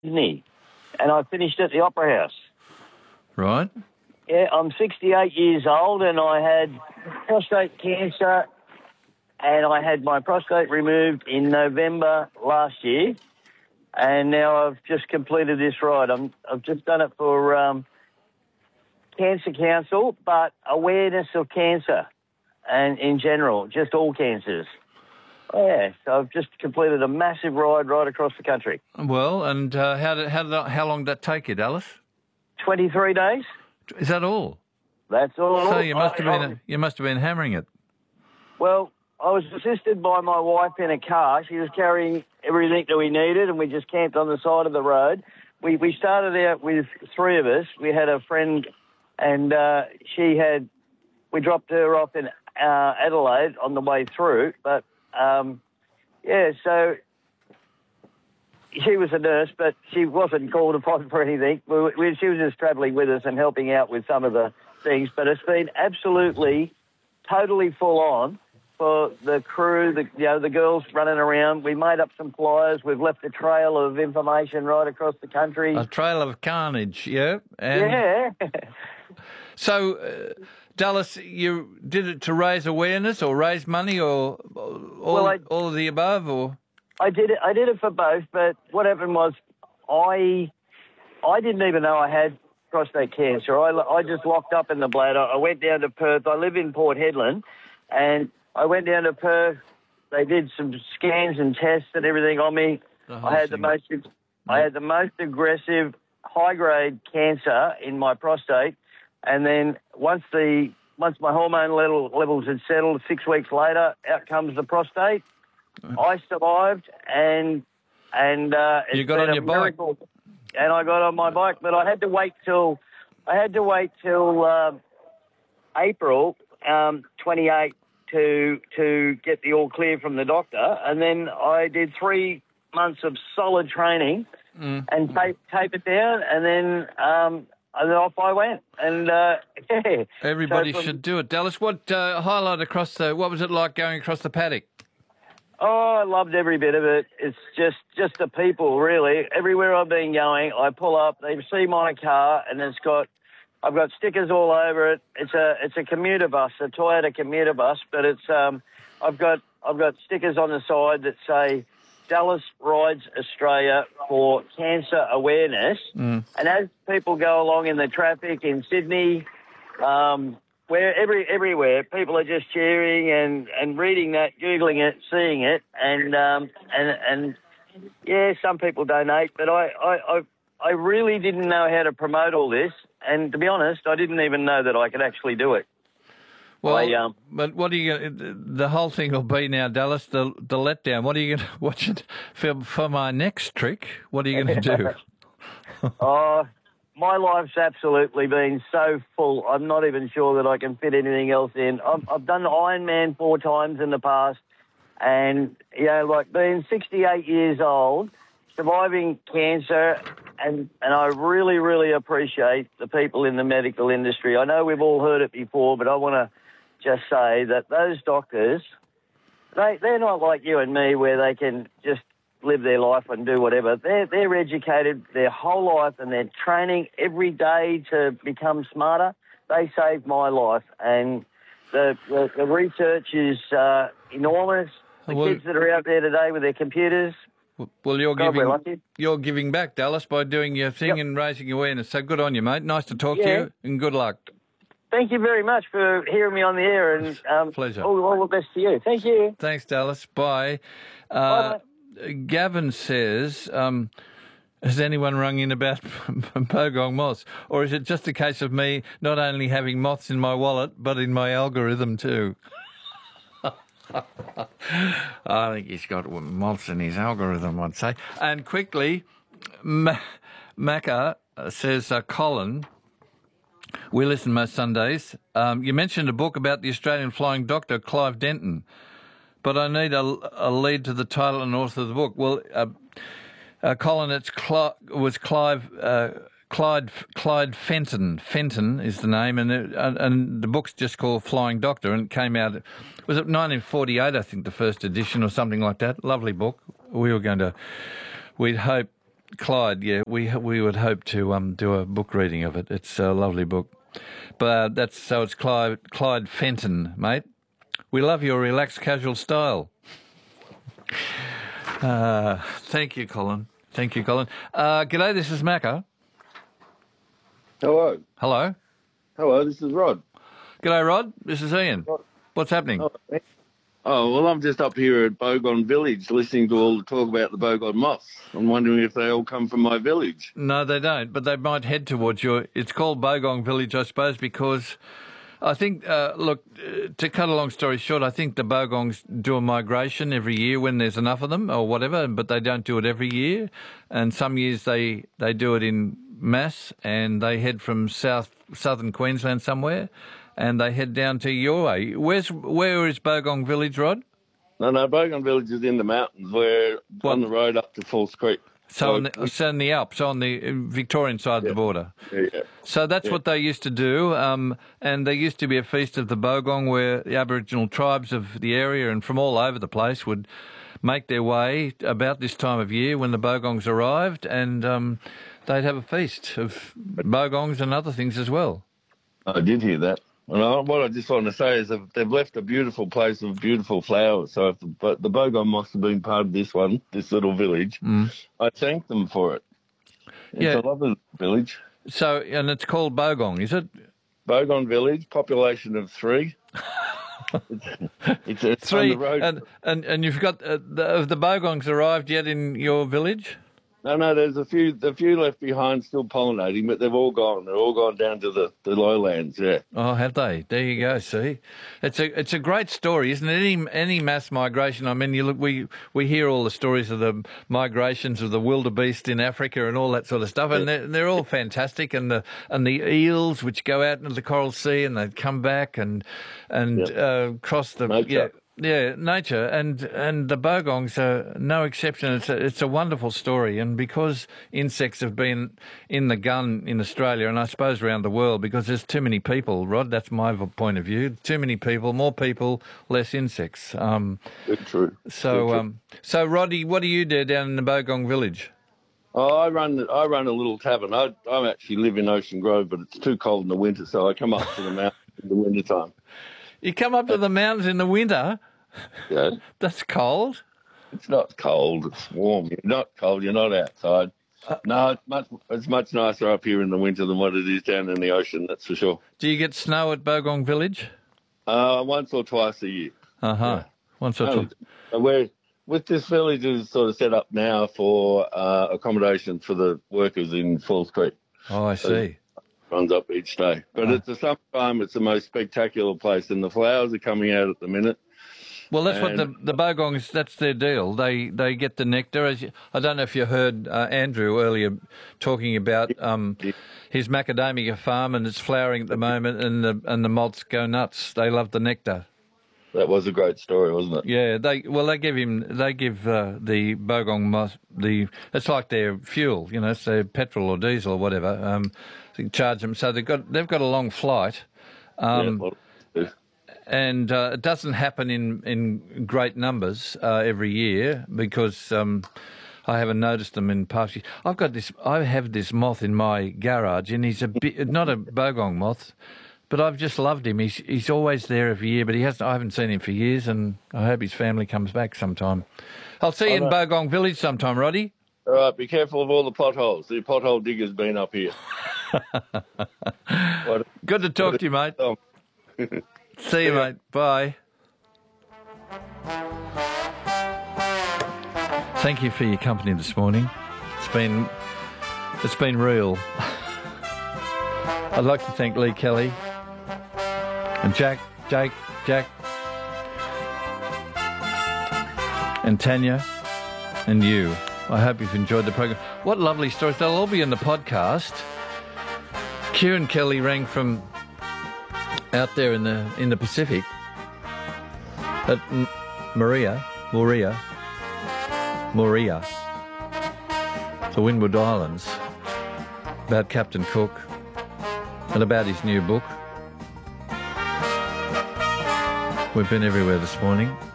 Sydney, and I finished at the Opera House. Right. Yeah, I'm 68 years old, and I had prostate cancer, and I had my prostate removed in November last year, and now I've just completed this ride. I've just done it for Cancer Council, but awareness of cancer, and in general, just all cancers. Yeah, so I've just completed a massive ride right across the country. Well, and how long did that take you, Dallas? 23 days. Is that all? That's all. So you must have been hammering it. Well, I was assisted by my wife in a car. She was carrying everything that we needed, and we just camped on the side of the road. We started out with three of us. We had a friend, and we dropped her off in Adelaide on the way through, but so she was a nurse, but she wasn't called upon for anything. She was just travelling with us and helping out with some of the things, but it's been absolutely, totally full on for the crew, the girls running around. We made up some flyers. We've left a trail of information right across the country. A trail of carnage, yeah? Yeah. So, Dallas, you did it to raise awareness or raise money or all of the above, or? I did it for both, but what happened was I didn't even know I had prostate cancer. I just locked up in the bladder. I went down to Perth. I live in Port Hedland, and I went down to Perth. They did some scans and tests and everything on me. I had the most aggressive, high-grade cancer in my prostate, and then once my hormone levels had settled, 6 weeks later, out comes the prostate. I survived, and you got on your bike, and I got on my bike, but I had to wait till April 28 to get the all clear from the doctor, and then I did 3 months of solid training and tape it down, and then off I went, and yeah. Everybody should do it. Dallas, what highlight what was it like going across the paddock? Oh, I loved every bit of it. It's just the people, really. Everywhere I've been going, I pull up, they see my car, and I've got stickers all over it. It's a commuter bus, a Toyota commuter bus, but it's I've got stickers on the side that say Dallas Rides Australia for cancer awareness. And as people go along in the traffic in Sydney, everywhere, people are just cheering and reading that, Googling it, seeing it, and yeah, some people donate, but I really didn't know how to promote all this, and to be honest, I didn't even know that I could actually do it. Well, but what are you going? The whole thing will be now, Dallas. The letdown. What are you going to watch it for my next trick? What are you going to do? My life's absolutely been so full. I'm not even sure that I can fit anything else in. I've done Ironman 4 times in the past, and like being 68 years old, surviving cancer, and I really, really appreciate the people in the medical industry. I know we've all heard it before, but I want to just say that those doctors, they're not like you and me where they can just live their life and do whatever. They're educated their whole life, and they're training every day to become smarter. They saved my life, and the research is enormous. The kids that are out there today with their computers. Well, you're giving back, Dallas, by doing your thing and raising awareness. So good on you, mate. Nice to talk to you, and good luck. Thank you very much for hearing me on the air, and pleasure. All the best to you. Thank you. Thanks, Dallas. Bye. Bye. Gavin says, has anyone rung in about pogong moths? Or is it just a case of me not only having moths in my wallet, but in my algorithm too? I think he's got moths in his algorithm, I'd say. And quickly, Macca says, Colin, we listen most Sundays. You mentioned a book about the Australian flying doctor, Clive Denton. But I need a lead to the title and author of the book. Well, Colin, was Clyde Fenton. Fenton is the name, and the book's just called Flying Doctor, and it came out, was it 1948, I think, the first edition or something like that. Lovely book. We'd hope Clyde, yeah, we would hope to do a book reading of it. It's a lovely book. But it's Clyde Fenton, mate. We love your relaxed, casual style. Thank you, Colin. Thank you, Colin. G'day, this is Macca. Hello. Hello. Hello, this is Rod. G'day, Rod. This is Ian. What's happening? Oh, well, I'm just up here at Bogon Village listening to all the talk about the Bogon moths. I'm wondering if they all come from my village. No, they don't, but they might head towards your... It's called Bogong Village, I suppose, because I think, to cut a long story short, I think the Bogongs do a migration every year when there's enough of them or whatever, but they don't do it every year. And some years they do it in mass and they head from southern Queensland somewhere and they head down to your way. Where is Bogong Village, Rod? No, Bogon Village is in the mountains. We're on the road up to Falls Creek. So in the Alps, on the Victorian side of the border. Yeah. So that's what they used to do, and there used to be a feast of the Bogong where the Aboriginal tribes of the area and from all over the place would make their way about this time of year when the Bogongs arrived, and they'd have a feast of Bogongs and other things as well. I did hear that. And what I just want to say is that they've left a beautiful place with beautiful flowers. So if the Bogong must have been part of this little village. I thank them for it. It's a lovely village. So, and it's called Bogong, is it? Bogon Village, population of 3. it's 3, on the road. And you've got, have the Bogongs arrived yet in your village? No, there's a few left behind still pollinating, but they've all gone. They're all gone down to the lowlands, yeah. Oh, have they? There you go, see? It's a great story, isn't it? Any mass migration, I mean, you look, we hear all the stories of the migrations of the wildebeest in Africa and all that sort of stuff, and they're all fantastic, and the eels which go out into the Coral Sea and they come back and cross the... Nature. Yeah, nature, and the Bogongs are no exception. It's a wonderful story, and because insects have been in the gun in Australia, and I suppose around the world, because there's too many people, Rod, that's my point of view, too many people, more people, less insects. True. So Roddy, what do you do down in the Bogong Village? Oh, I run a little tavern. I actually live in Ocean Grove, but it's too cold in the winter, so I come up to the mountains in the winter time. You come up to the mountains in the winter? Yeah. That's cold. It's not cold. It's warm. You're not cold. You're not outside. No, it's much nicer up here in the winter than what it is down in the ocean, that's for sure. Do you get snow at Bogong Village? Once or twice a year. Yeah. Once or twice. With this village is sort of set up now for accommodation for the workers in Falls Creek. Oh, I see. Runs up each day. But at the summertime, it's the most spectacular place, and the flowers are coming out at the minute. Well, that's what the Bogongs, that's their deal. They get the nectar. I don't know if you heard Andrew earlier talking about his macadamia farm, and it's flowering at the moment, and the moths go nuts. They love the nectar. That was a great story, wasn't it? Yeah, they give the Bogong moth it's like their fuel, it's their petrol or diesel or whatever. So you charge them, so they've got a long flight. And it doesn't happen in great numbers every year because I haven't noticed them in past years. I have this moth in my garage, and he's not a Bogong moth, but I've just loved him. He's always there every year, but I haven't seen him for years, and I hope his family comes back sometime. I'll see you in Bogong Village sometime, Roddy. All right, be careful of all the potholes. The pothole digger's been up here. Good to talk to you, mate. See you, mate. Bye. Thank you for your company this morning. It's been real. I'd like to thank Lee Kelly and Jack, and Tanya, and you. I hope you've enjoyed the program. What lovely stories. They'll all be in the podcast. Kieran Kelly rang from out there in the Pacific at Moorea, the Windward Islands, about Captain Cook and about his new book. We've been everywhere this morning.